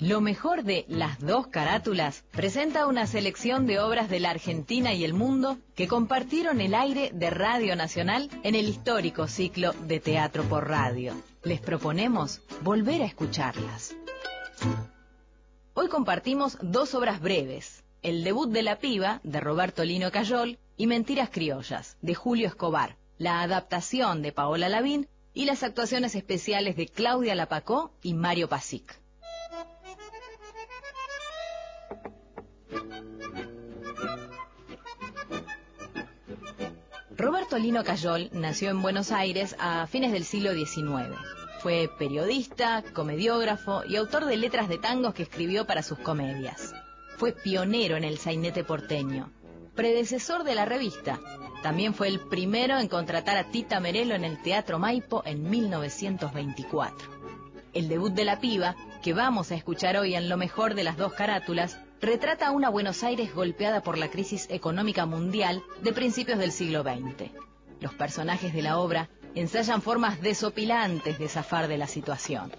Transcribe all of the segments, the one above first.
Lo mejor de Las Dos Carátulas presenta una selección de obras de la Argentina y el mundo que compartieron el aire de Radio Nacional en el histórico ciclo de Teatro por Radio. Les proponemos volver a escucharlas. Hoy compartimos dos obras breves: El debut de la piba, de Roberto Lino Cayol, y Mentiras criollas, de Julio Escobar, la adaptación de Paola Lavín y las actuaciones especiales de Claudia Lapacó y Mario Pasic. Roberto Lino Cayol nació en Buenos Aires a fines del siglo XIX. Fue periodista, comediógrafo y autor de letras de tangos que escribió para sus comedias. Fue pionero en el sainete porteño, predecesor de la revista. También fue el primero en contratar a Tita Merelo en el Teatro Maipo en 1924. El debut de la piba, que vamos a escuchar hoy en Lo mejor de Las Dos Carátulas, retrata a una Buenos Aires golpeada por la crisis económica mundial de principios del siglo XX. Los personajes de la obra ensayan formas desopilantes de zafar de la situación.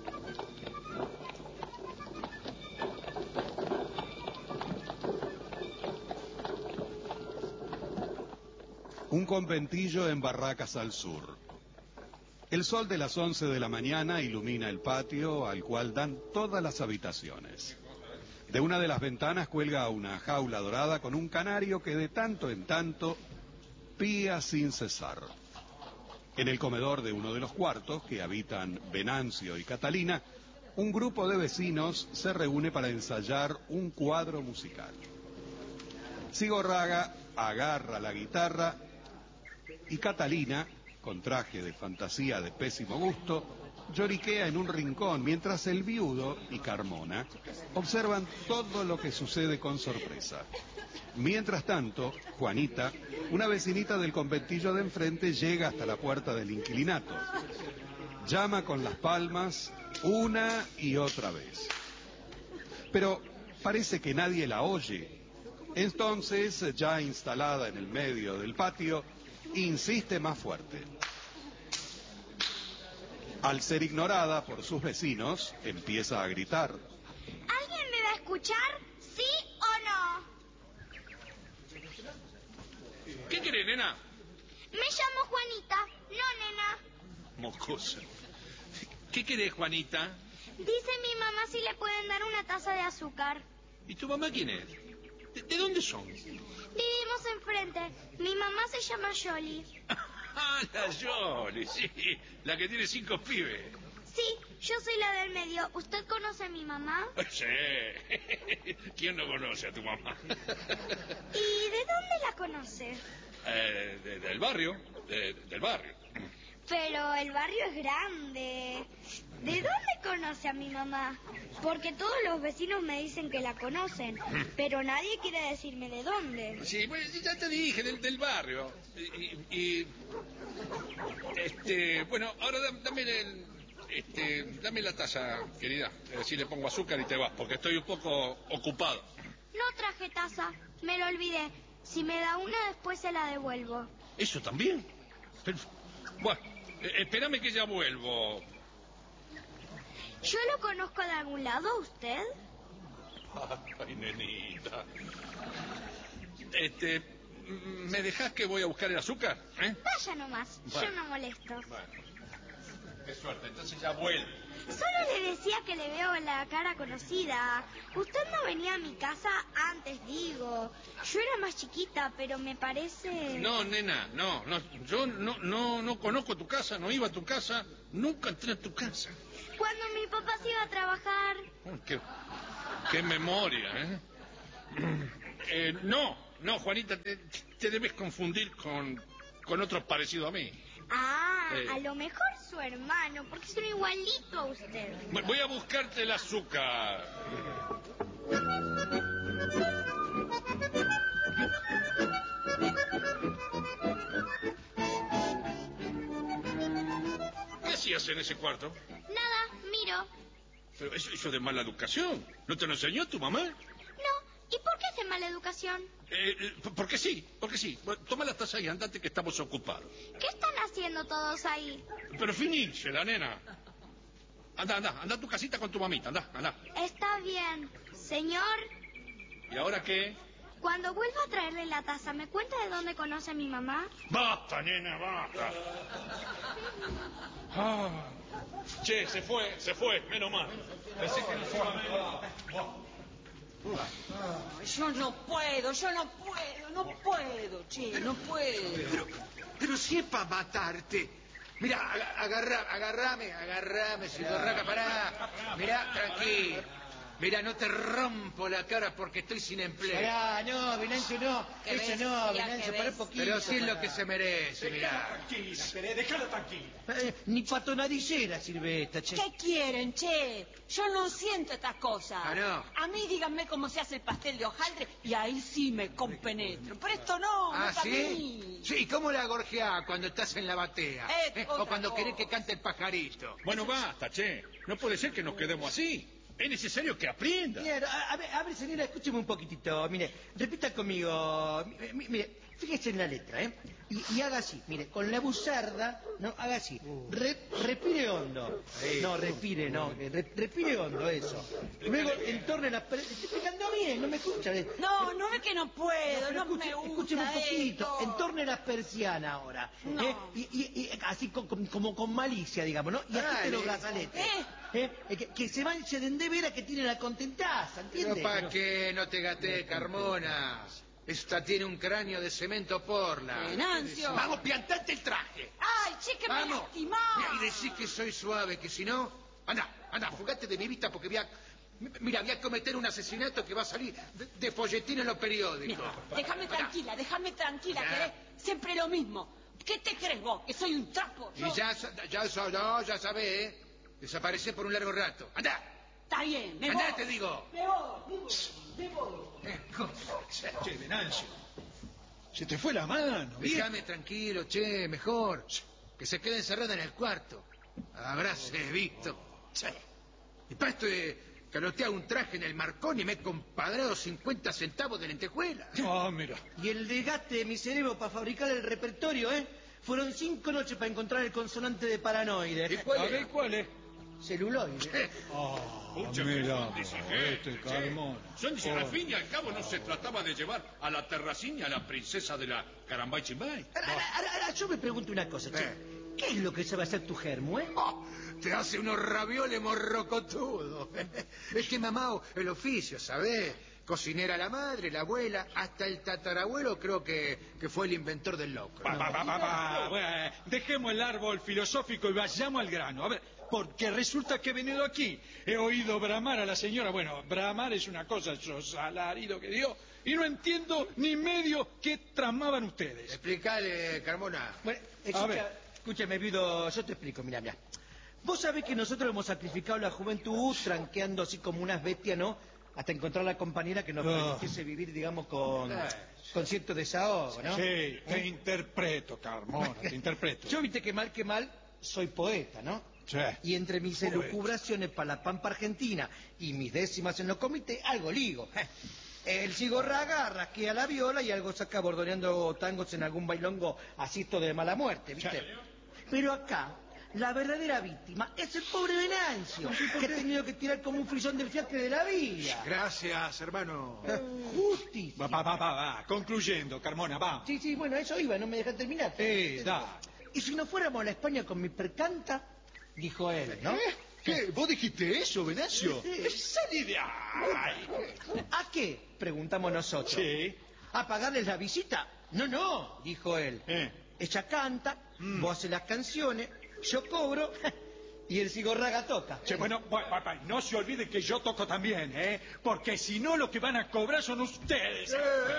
Un conventillo en Barracas al sur. El sol de las 11 de la mañana ilumina el patio al cual dan todas las habitaciones. De una de las ventanas cuelga una jaula dorada con un canario que de tanto en tanto pía sin cesar. En el comedor de uno de los cuartos, que habitan Venancio y Catalina, un grupo de vecinos se reúne para ensayar un cuadro musical. Sigorraga agarra la guitarra y Catalina, con traje de fantasía de pésimo gusto, lloriquea en un rincón mientras el viudo y Carmona observan todo lo que sucede con sorpresa. Mientras tanto, Juanita, una vecinita del conventillo de enfrente, llega hasta la puerta del inquilinato. Llama con las palmas una y otra vez. Pero parece que nadie la oye. Entonces, ya instalada en el medio del patio, insiste más fuerte. Al ser ignorada por sus vecinos, empieza a gritar. ¿Alguien me va a escuchar? ¿Sí o no? ¿Qué querés, nena? Me llamo Juanita, no nena. Mocosa. ¿Qué querés, Juanita? Dice mi mamá si le pueden dar una taza de azúcar. ¿Y tu mamá quién es? ¿De dónde son? Vivimos enfrente. Mi mamá se llama Yoli. Ah, la Yoli, sí. La que tiene 5 pibes. Sí, yo soy la del medio. ¿Usted conoce a mi mamá? Sí. ¿Quién no conoce a tu mamá? ¿Y de dónde la conoce? Del barrio. Del barrio. Pero el barrio es grande. ¿De dónde conoce a mi mamá? Porque todos los vecinos me dicen que la conocen, pero nadie quiere decirme de dónde. Sí, pues ya te dije, del barrio. Bueno, ahora dame la taza, querida. Si le pongo azúcar y te vas, porque estoy un poco ocupado. No traje taza, me lo olvidé. Si me da una, después se la devuelvo. ¿Eso también? Pero, bueno, espérame que ya vuelvo. ¿Yo lo conozco de algún lado, a usted? Ay, nenita. ¿Me dejás que voy a buscar el azúcar? Vaya nomás, bueno. Yo no molesto. Bueno, qué suerte, entonces ya vuelvo. Solo le decía que le veo la cara conocida. Usted no venía a mi casa antes, digo. Yo era más chiquita, pero me parece... No, nena, no. Yo no conozco tu casa, no iba a tu casa, nunca entré a tu casa. Cuando mi papá se iba a trabajar... Qué memoria, ¿eh? No, Juanita, te debes confundir con otro parecido a mí. Ah, a lo mejor su hermano, porque son igualito a usted. Voy a buscarte el azúcar. ¿Qué hacías en ese cuarto? Nada, miro. Pero eso de mala educación. ¿No te lo enseñó tu mamá? No, ¿y por qué hace mala educación? Porque sí. Bueno, toma la taza y andate que estamos ocupados. ¿Qué están haciendo todos ahí? Pero finísela, nena. Anda a tu casita con tu mamita, anda. Está bien. Señor, ¿Y ahora qué? cuando vuelva a traerle la taza, ¿me cuenta de dónde conoce a mi mamá? Basta, nena, basta. Che, se fue, menos mal. Pensé que no se iba a ver. Yo no puedo, che, no puedo. Pero si es para matarte. Mira, agarrame, Sigorraga, pará. Mira, tranquilo. Mira, no te rompo la cara porque estoy sin empleo. Pará, no, Venancio, no. Eso no, Venancio, pará un poquito. Pero sí es lo que se merece, mirá. Déjalo tranquilo. Ni patonadillera sirve esta, che. ¿Qué quieren, che? Yo no siento estas cosas. Ah, ¿no? A mí díganme cómo se hace el pastel de hojaldre y ahí sí me compenetro. Pero esto no, no es a ¿sí? mí. Sí, ¿y cómo la gorjeás cuando estás en la batea? Otra O cuando cosa. querés que cante el pajarito. Bueno, basta, che. No puede ser que nos quedemos así. Es necesario que aprenda. Mira, a ver, señora, escúcheme un poquitito. Mire, repita conmigo. Mire, fíjese en la letra, ¿eh? Y haga así, mire, con la buzarda, no, haga así. Respire hondo. No, respire, no. Respire hondo, eso. Luego entorne la... Estoy explicando bien, no me escucha. No, no es que no puedo, no me gusta. Escúcheme un poquito. esto. Entorne la persiana ahora. No. Y así como con malicia, digamos, ¿no? Y aquí los brazaletes. Que se den de veras que tiene la contentaza, ¿entiendes? Pero ¿para qué no te gaté, Carmona? Esta tiene un cráneo de cemento porla. Venancio. Vamos, piantate el traje. Ay, che, que me Vamos. lastimás. Y decís que soy suave, que si no... Anda, fugate de mi vista porque voy a cometer un asesinato que va a salir de folletín en los periódicos. Mira, déjame tranquila, Ya. querés siempre lo mismo. ¿Qué te crees vos? ¿Que soy un trapo? Y ya sabés, ¿eh? Desaparecé por un largo rato. ¡Anda! Está bien, me ¡Anda, voy. te digo! Me voy. Che, Venancio. Se te fue la mano, ¿bien? Déjame tranquilo, che, mejor. Que se quede encerrada en el cuarto. Habráse visto. Che. Y para esto de calotear un traje en el Marconi me he compadrado 50 centavos de lentejuela. Mira. Y el desgaste de mi cerebro para fabricar el repertorio, ¿eh? Fueron 5 noches para encontrar el consonante de paranoide. ¿Y cuál es? ¿Cuál es? Celuloide. Mira, Carmona. Son dice, al fin y al cabo no se trataba de llevar a la terracín y a la princesa de la Carambay Chimbay. Ahora, yo me pregunto una cosa, che. ¿Qué es lo que sabe hacer tu germo, eh? Te hace unos ravioles morrocotudos. Es que mamá, el oficio, ¿sabés? Cocinera la madre, la abuela, hasta el tatarabuelo creo que fue el inventor del locro. Bueno, dejemos el árbol filosófico y vayamos al grano. A ver, porque resulta que he venido aquí. He oído bramar a la señora. Bueno, bramar es una cosa, esos alaridos que dio. Y no entiendo ni medio qué tramaban ustedes. Explicale, Carmona. Bueno, A ver. escúchame, Vido, yo te explico, mira. Vos sabés que nosotros hemos sacrificado la juventud tranqueando así como unas bestias, ¿no? Hasta encontrar la compañera que nos permitiese vivir, digamos, con cierto desahogo, ¿no? Sí, te interpreto, Carmona, te interpreto. Yo, viste que mal, soy poeta, ¿no? Sí. Y entre mis elucubraciones para la Pampa Argentina y mis décimas en los comités, algo ligo. El Sigorraga rasquea la viola y algo saca bordoneando tangos en algún bailongo asisto de mala muerte, ¿viste? Pero acá, la verdadera víctima es el pobre Venancio, que ha tenido que tirar como un frisón del fiacre de la vida. Gracias, hermano. Justicia. Va, concluyendo, Carmona, va. Sí, bueno, eso iba, no me dejan terminar. Da. Y si no fuéramos a la España con mi percanta, dijo él, ¿no? ¿Qué? ¿Vos dijiste eso, Venancio? Sí. ¡Salí de ahí! ¿A qué? Preguntamos nosotros. Sí. ¿A pagarles la visita? No, dijo él. Ella canta, vos haces las canciones, yo cobro y el Sigorraga toca. Che, bueno, no se olvide que yo toco también, ¿eh? Porque si no, lo que van a cobrar son ustedes.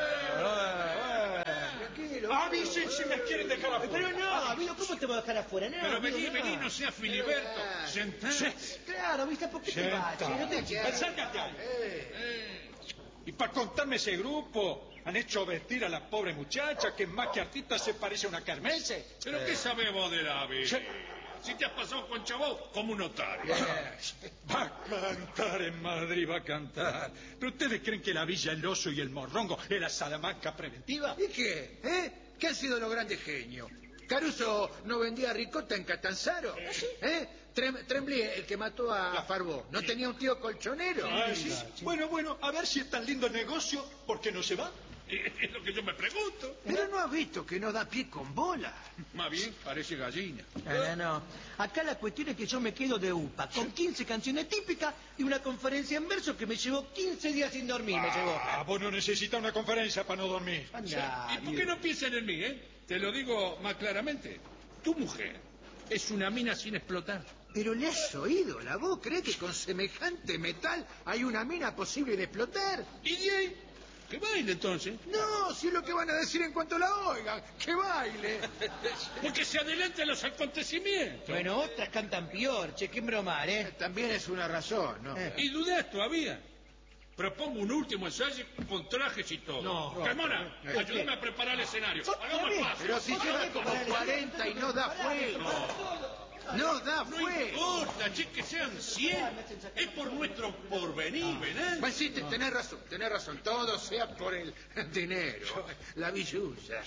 Avisen si me quieren dejar afuera. Pero no, Vino, ¿cómo te voy a dejar afuera? No, Pero Vino, vení, no seas Filiberto. Sentate. Claro, ¿viste? ¿Por qué te vas? Senta. No te... Sálgate ahí. Y para contarme ese grupo, han hecho vestir a la pobre muchacha que más que artista se parece a una kermesse. ¿Pero qué sabemos de la vida? Si te has pasado con Chabó como un notario. Va a cantar en Madrid, va a cantar. ¿Pero ustedes creen que la Villa El Oso y el Morrongo es la Salamanca preventiva? ¿Y qué? ¿Qué han sido los grandes genios? Caruso no vendía ricota en Catanzaro. ¿Eh? Tremblay, el que mató a Farbó, ¿no tenía un tío colchonero? Sí. Bueno, a ver si es tan lindo el negocio, ¿por qué no se va? Es lo que yo me pregunto. Pero no has visto que no da pie con bola. Más bien, parece gallina. No. Acá la cuestión es que yo me quedo de UPA, con 15 canciones típicas y una conferencia en verso que me llevó 15 días sin dormir, me llevó. Vos no necesitas una conferencia para no dormir. ¿Y por qué no piensan en mí, Te lo digo más claramente. Tu mujer es una mina sin explotar. Pero le has oído la voz. ¿Cree que con semejante metal hay una mina posible de explotar? ¿Y de ahí? ¿Que baile entonces? No, si es lo que van a decir en cuanto la oigan. ¡Que baile! Porque se adelantan los acontecimientos. Bueno, otras cantan peor, che, qué bromar, ¿eh? También es una razón, ¿no? ¿Y dudás todavía? Propongo un último ensayo con trajes y todo. No. Carmona, ayúdame a preparar el escenario. Hagamos el paso. Pero si lleva como 40 y no da fuego. No da No fuego. importa, che, que sean 100. Es por nuestro porvenir, ¿verdad? Pues sí, tenés razón. Todo sea por el dinero, la billulla.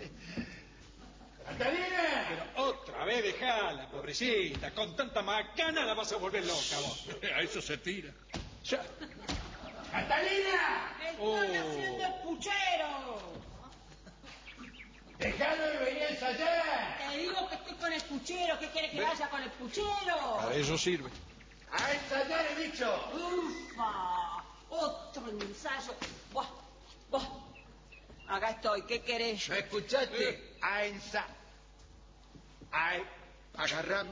¡Catalina! Pero otra vez dejala, pobrecita. Con tanta macana la vas a volver loca vos. A eso se tira. Ya. ¡Catalina! ¡Estoy haciendo el puchero! ¡Dejalo y vení a ensayar! Te digo que estoy con el puchero. ¿Qué quieres que vaya con el puchero? Para eso sirve. ¡A ensayar, he dicho! ¡Ufa! Otro ensayo. Buah. Acá estoy. ¿Qué querés? ¿No escuchaste? A ensayar. Agarrame.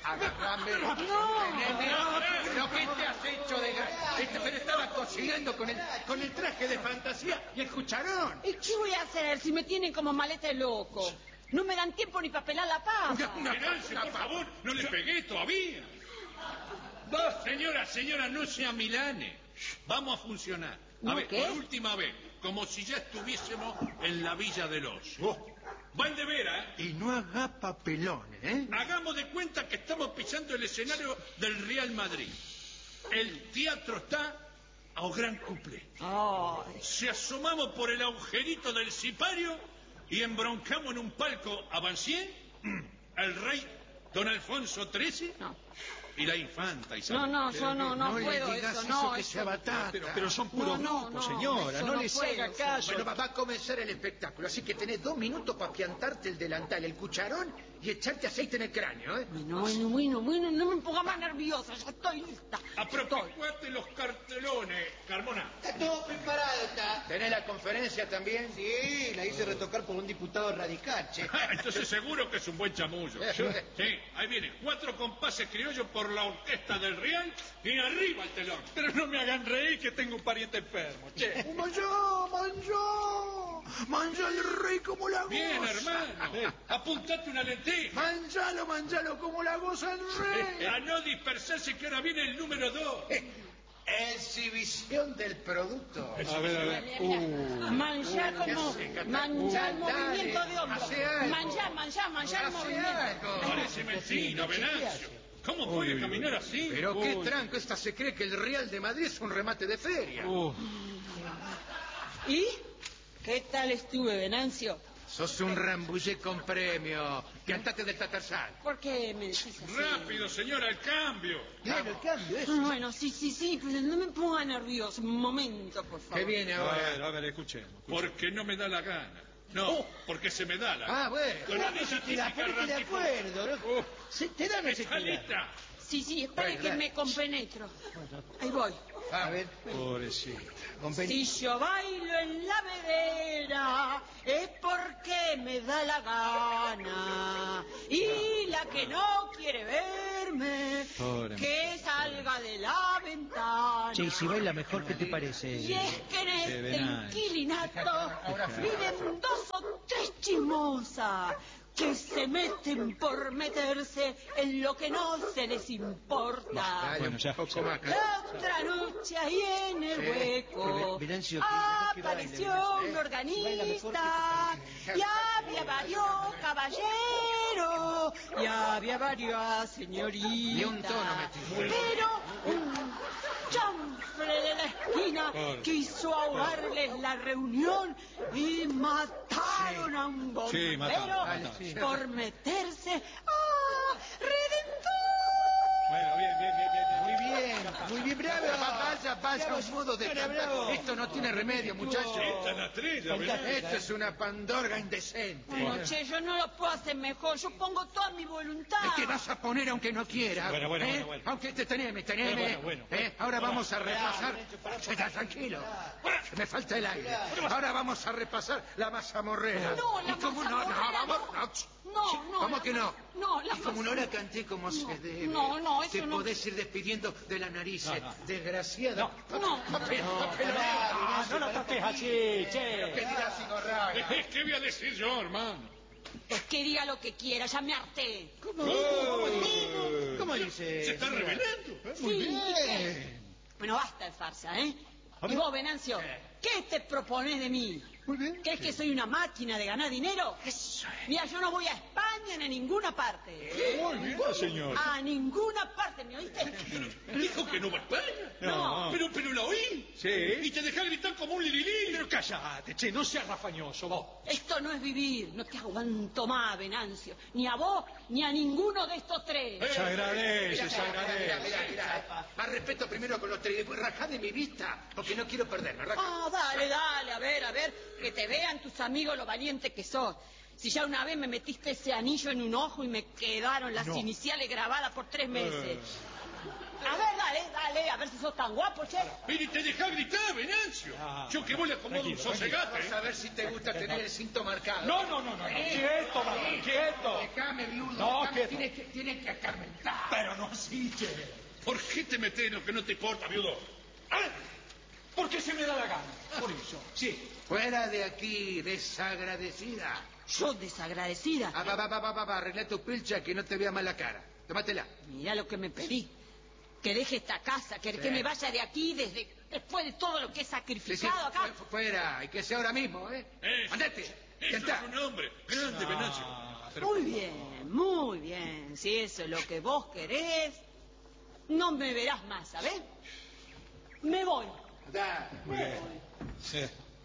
¿Pero qué te has hecho de pero estaba cocinando con el traje de fantasía y el cucharón. ¿Y qué voy a hacer si me tienen como maleta de loco? No me dan tiempo ni para pelar la papa. Venancio, por favor, no le pegué todavía. Vos, señora, no sea Milane. Vamos a funcionar. A ver, ¿qué? por última vez, como si ya estuviésemos en la Villa del Ocio. Van de veras, Y no haga papelones, ¿eh? Hagamos de cuenta que estamos pisando el escenario del Real Madrid. El teatro está a gran cumple. Ay. Se asomamos por el agujerito del sipario y embroncamos en un palco a Bansier, el rey Don Alfonso XIII y la infanta Isabel. No, yo no puedo le digas eso, eso, no. que sea batata. Pero son puros grupos, señora. No les puedo, haga caso. Bueno, va a comenzar el espectáculo, así que tenés 2 minutos para piantarte el delantal, el cucharón y echarte aceite en el cráneo, ¿eh? Bueno, no me ponga más nerviosa, ya estoy lista. Apropiate los cartelones, Carmona. Está todo preparado, está. ¿Tenés la conferencia también? Sí, la hice retocar por un diputado radical, che. Entonces seguro que es un buen chamullo. Sí, ahí viene. 4 compases criollos por la orquesta del Real y arriba el telón. Pero no me hagan reír que tengo un pariente enfermo, che. Manjá el rey como la goza. Bien, hermano. Apuntate una lenteja. Manjalo como la goza el rey. A no dispersarse que ahora viene el número 2. Exhibición del producto. A ver. Manchá como... Manchá el movimiento de hombros. Hace algo. Manchá el movimiento. Parece mentira, Venancio. ¿Cómo puede caminar así? Pero qué tranco, esta se cree que el Real de Madrid es un remate de feria. ¿Y? ¿Qué tal estuve, Venancio? Sos un rambullé con premio. Piantate del tatarzal. ¿Por qué me decís así? Rápido, señora, el cambio. Claro, el cambio, eso. Bueno, sí, pero no me ponga nervioso. Un momento, por favor. ¿Qué viene ahora? A ver, escuchemos. Porque no me da la gana. No, porque se me da la gana. Ah, bueno. Con la villa Te la típica ponete de rantipo. acuerdo, ¿no? Te dan ese ¿Está lista? Sí, espere Bueno, que dale. me compenetro. Ahí voy. A ver, Pobrecita. Si yo bailo en la vedera es porque me da la gana. Y la que no quiere verme, Pobre que salga de la ventana. che, y si baila mejor, ¿qué te parece? Y es que en este Venancio. inquilinato viven 2 o 3 chismosas que se meten por meterse en lo que no se les importa. Dale, Bueno, un ya. poco más. La otra noche ahí en el hueco Venancio, que mejor que apareció baile, un organista Si y había varios caballeros y había varias señoritas. Ni un tono metí. Pero un chanfle de la esquina quiso ahogarles la reunión y mataron a un bombero por meterse a Redentor. Bueno, bien. Muy bien, bravo. Vaya, un modo de cantar. Esto no tiene remedio, muchachos. Esta es la estrella, ¿verdad? Esto es una pandorga indecente. Bueno, che, yo no lo puedo hacer mejor. Yo pongo toda mi voluntad. ¿Qué vas a poner aunque no quieras? Bueno. Aunque teneme. Bueno. Ahora vamos a repasar. Está tranquilo. Me falta el aire. Ahora vamos a repasar la mazamorrera. No, la mazamorrera no. ¿Cómo que no? No, y como no la canté como se debe. No, eso te no. podés ir despidiendo de la nariz, desgraciada. No. No la trates así, che. ¿Qué dirás, Sigorraga? ¿Qué voy a decir yo, hermano? Pues que diga lo que quiera, ya me harté. ¿Cómo dice? Se está revelando. Muy bien. Bueno, basta de farsa, ¿eh? Y vos, Venancio, ¿qué te propones de mí? Muy bien. ¿Crees que soy una máquina de ganar dinero? Eso es. Mira, yo no voy a España ni a ninguna parte. Muy bien, señor. A ninguna parte, ¿me oíste? Dijo que no va a España. No. Pero la oí. Sí. Y te dejé gritar como un lililí. Pero cállate, che, no seas rafañoso, vos. Esto no es vivir. No te aguanto más, Venancio. Ni a vos, ni a ninguno de estos tres. Se agradece. Mira. Más respeto primero con los tres y después rajá de mi vista, porque no quiero perderme. Ah, dale, a ver, que te vean tus amigos lo valiente que sos. Si ya una vez me metiste ese anillo en un ojo y me quedaron las iniciales grabadas por 3 meses. A ver, dale, a ver si sos tan guapo, che. Pero y te dejá gritar, Venancio. Yo que vos le acomodo un sosegate. Vamos a ver si te gusta tener el cinto marcado. No. Quieto, mamá, quieto. Déjame, viudo. No, quieto. Tienes que acarmentar. Pero no así, che. ¿Por qué te metés en lo que no te importa, viudo? Porque se me da la gana. Por eso, sí. Fuera de aquí, desagradecida. Yo desagradecida. Va, arregla tu pilcha que no te vea mal la cara. Tómatela. Mira lo que me pedí. Que deje esta casa, que me vaya de aquí después de todo lo que he sacrificado acá. Fuera, y que sea ahora mismo, ¿eh? Andate. Eso es un hombre grande, Venancio. Muy bien. Si eso es lo que vos querés, no me verás más, ¿sabés? Me voy. Sí.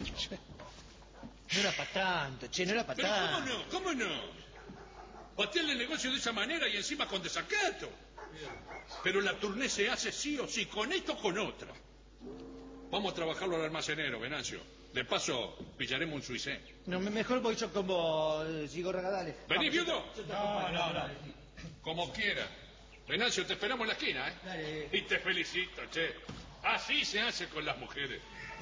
No era para tanto, che, no era para Pero tanto. ¿cómo no? Patearle el negocio de esa manera y encima con desacato. Pero la tournée se hace sí o sí, con esto o con otra. Vamos a trabajarlo al almacenero, Venancio. De paso, pillaremos un suicé. No, mejor voy yo con vos, Sigorraga, dale. ¿Vení, viudo? No. Como quiera. Venancio, te esperamos en la esquina, ¿eh? Dale. Y te felicito, che. Así se hace con las mujeres.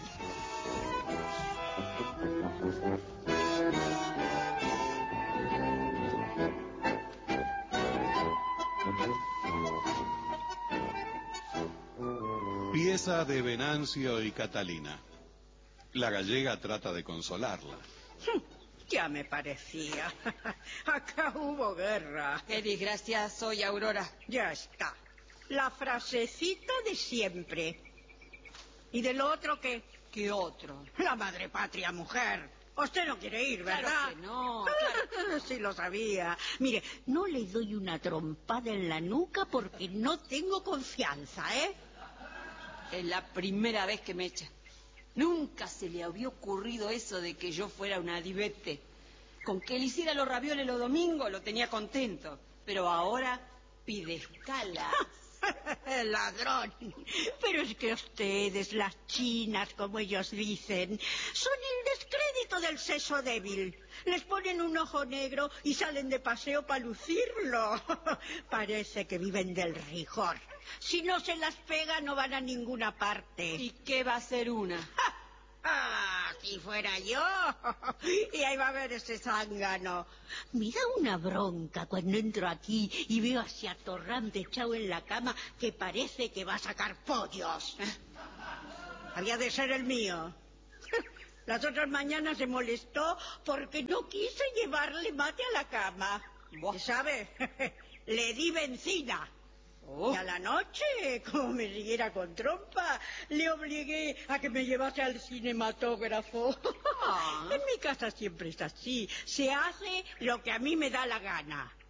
Pieza de Venancio y Catalina. La gallega trata de consolarla. Ya me parecía. Acá hubo guerra. Qué desgracia soy, Aurora. Ya está. La frasecita de siempre. ¿Y del otro qué? ¿Qué otro? La madre patria mujer. Usted no quiere ir, ¿verdad? Claro que no. Sí lo sabía. Mire, no le doy una trompada en la nuca porque no tengo confianza, ¿eh? Es la primera vez que me echa. Nunca se le había ocurrido eso de que yo fuera una divete. Con que él hiciera los ravioles los domingos lo tenía contento. Pero ahora pide escala. Ladrón. Pero es que ustedes, las chinas, como ellos dicen, son el descrédito del sexo débil. Les ponen un ojo negro y salen de paseo para lucirlo. Parece que viven del rigor. Si no se las pega, no van a ninguna parte. ¿Y qué va a ser una? ¡Ah! Si fuera yo. Y ahí va a ver ese zángano. Me da una bronca cuando entro aquí y veo a ese atorrante echado en la cama que parece que va a sacar pollos. Había de ser el mío. Las otras mañanas se molestó porque no quise llevarle mate a la cama. ¿Y sabe? Le di benzina. Y a la noche, como me siguiera con trompa, le obligué a que me llevase al cinematógrafo. En mi casa siempre es así. Se hace lo que a mí me da la gana.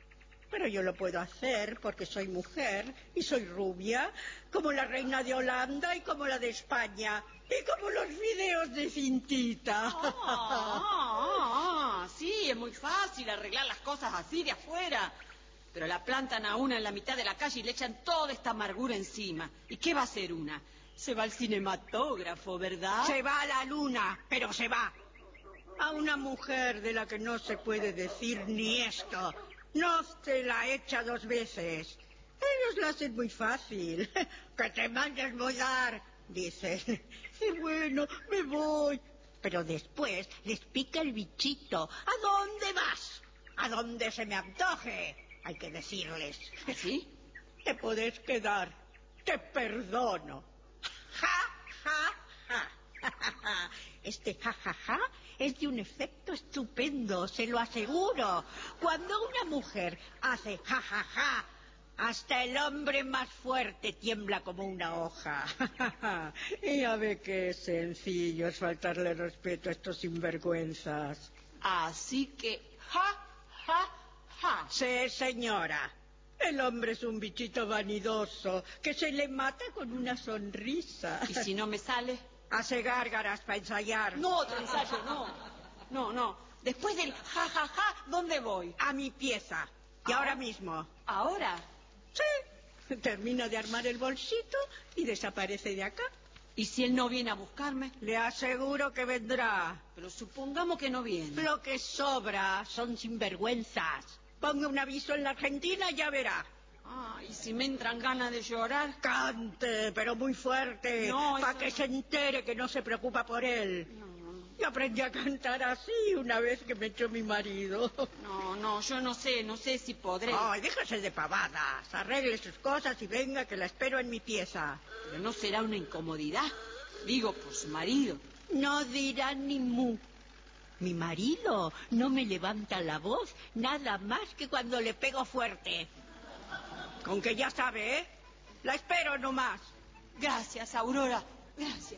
pero yo lo puedo hacer porque soy mujer y soy rubia, como la reina de Holanda y como la de España, y como los videos de Cintita. Sí, es muy fácil arreglar las cosas así de afuera. Pero la plantan a una en la mitad de la calle y le echan toda esta amargura encima. ¿Y qué va a hacer una? Se va al cinematógrafo, ¿verdad? Se va a la luna, pero se va. A una mujer de la que no se puede decir ni esto, no se la echa 2 veces. Ellos la hacen muy fácil. Que te mandes mudar, dicen. Y bueno, me voy. Pero después les pica el bichito. ¿A dónde vas? A donde se me antoje. Hay que decirles. ¿Sí? Te podés quedar. Te perdono. Ja, ja, ja. Este jajaja es de un efecto estupendo, se lo aseguro. Cuando una mujer hace jajaja, hasta el hombre más fuerte tiembla como una hoja. Y ya ve que es sencillo, es faltarle respeto a estos sinvergüenzas. Así que ja, ja, ja. Sí, señora. El hombre es un bichito vanidoso que se le mata con una sonrisa. ¿Y si no me sale? Hace gárgaras para ensayar. No, otro ensayo, no. No. Después del ja, ja, ja, ¿dónde voy? A mi pieza. Y ahora mismo. ¿Ahora? Sí. Termina de armar el bolsito y desaparece de acá. ¿Y si él no viene a buscarme? Le aseguro que vendrá. Pero supongamos que no viene. Lo que sobra son sinvergüenzas. Ponga un aviso en la Argentina y ya verá. ¿Y si me entran ganas de llorar? Cante, pero muy fuerte, No, para que se entere que no se preocupa por él. No. Y aprendí a cantar así una vez que me echó mi marido. No, yo no sé si podré. Ay, déjese de pavadas, arregle sus cosas y venga que la espero en mi pieza. Pero no será una incomodidad, digo, por su marido. No dirá ni mu. Mi marido no me levanta la voz nada más que cuando le pego fuerte. Con que ya sabe, ¿eh? La espero nomás. Gracias, Aurora. Gracias.